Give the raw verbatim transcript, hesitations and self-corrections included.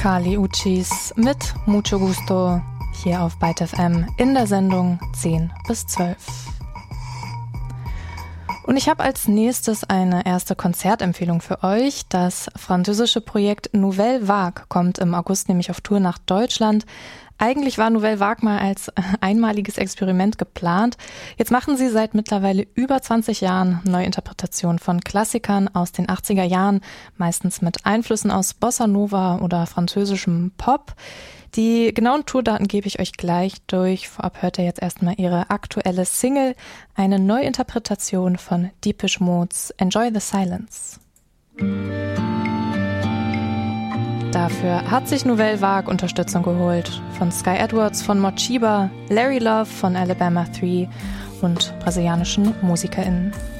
Kali Uchis mit Mucho Gusto hier auf Byte F M in der Sendung zehn bis zwölf. Und ich habe als nächstes eine erste Konzertempfehlung für euch. Das französische Projekt Nouvelle Vague kommt im August nämlich auf Tour nach Deutschland. Eigentlich war Nouvelle Vague mal als einmaliges Experiment geplant. Jetzt machen sie seit mittlerweile über zwanzig Jahren Neuinterpretationen von Klassikern aus den achtziger Jahren, meistens mit Einflüssen aus Bossa Nova oder französischem Pop. Die genauen Tourdaten gebe ich euch gleich durch. Vorab hört ihr jetzt erstmal ihre aktuelle Single, eine Neuinterpretation von Depeche Mode's Enjoy the Silence. Dafür hat sich Nouvelle Vague Unterstützung geholt von Sky Edwards von Mochiba, Larry Love von Alabama drei und brasilianischen MusikerInnen.